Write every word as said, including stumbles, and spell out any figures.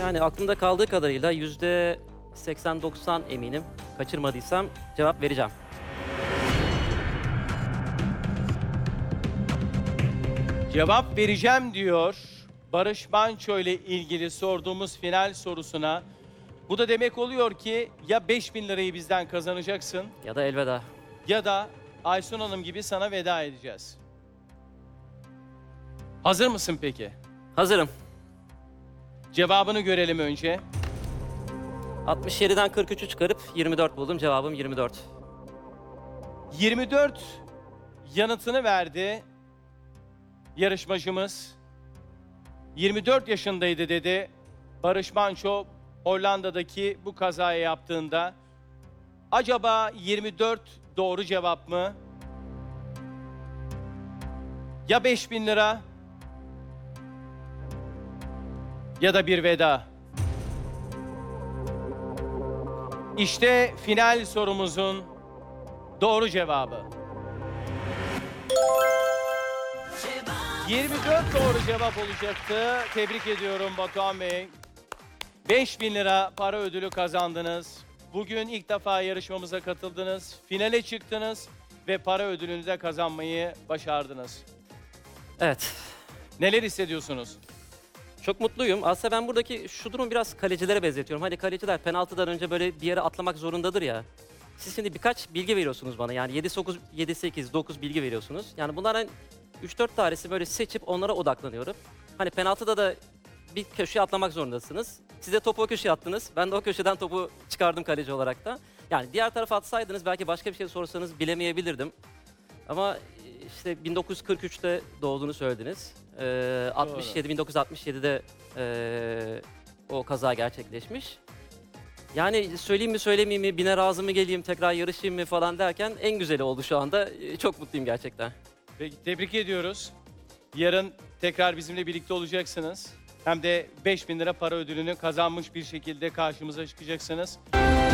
Yani aklımda kaldığı kadarıyla yüzde seksen doksan eminim. Kaçırmadıysam cevap vereceğim. Cevap vereceğim diyor. Barış Manço ile ilgili sorduğumuz final sorusuna. Bu da demek oluyor ki ya beş bin lirayı bizden kazanacaksın Ya da elveda. ya da Aysun Hanım gibi sana veda edeceğiz. Hazır mısın peki? Hazırım. Cevabını görelim önce. altmış yediden kırk üçü çıkarıp yirmi dört buldum. Cevabım yirmi dört. yirmi dört yanıtını verdi yarışmacımız. yirmi dört yaşındaydı dedi Barış Manço Hollanda'daki bu kazayı yaptığında. Acaba yirmi dört doğru cevap mı? Ya beş bin lira ya da bir veda. İşte final sorumuzun doğru cevabı. yirmi dört doğru cevap olacaktı. Tebrik ediyorum Batuhan Bey. beş bin lira para ödülü kazandınız. Bugün ilk defa yarışmamıza katıldınız. Finale çıktınız ve para ödülünü de kazanmayı başardınız. Evet. Neler hissediyorsunuz? Çok mutluyum. Aslında ben buradaki şu durumu biraz kalecilere benzetiyorum. Hani kaleciler penaltıdan önce böyle bir yere atlamak zorundadır ya. Siz şimdi birkaç bilgi veriyorsunuz bana. Yani yedi, dokuz, yedi, sekiz, dokuz bilgi veriyorsunuz. Yani bunların üç dört tanesi böyle seçip onlara odaklanıyorum. Hani penaltıda da bir köşeye atlamak zorundasınız. Siz de topu o köşeye attınız. Ben de o köşeden topu çıkardım kaleci olarak da. Yani diğer tarafa atsaydınız belki başka bir şey sorsanız bilemeyebilirdim. Ama işte bin dokuz yüz kırk üçte doğduğunu söylediniz. Ee, altmış yedi, bin dokuz yüz altmış yedide ee, o kaza gerçekleşmiş. Yani söyleyeyim mi söylemeyeyim mi, bine razı mı geleyim, tekrar yarışayım mı falan derken en güzeli oldu şu anda. Ee, Çok mutluyum gerçekten. Peki, tebrik ediyoruz. Yarın tekrar bizimle birlikte olacaksınız. Hem de beş bin lira para ödülünü kazanmış bir şekilde karşımıza çıkacaksınız.